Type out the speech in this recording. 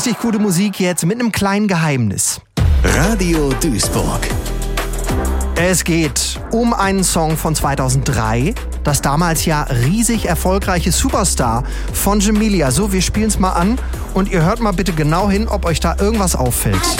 Richtig gute Musik jetzt mit einem kleinen Geheimnis. Radio Duisburg. Es geht um einen Song von 2003, das damals ja riesig erfolgreiche Superstar von Jamelia. So, wir spielen es mal an und ihr hört mal bitte genau hin, ob euch da irgendwas auffällt.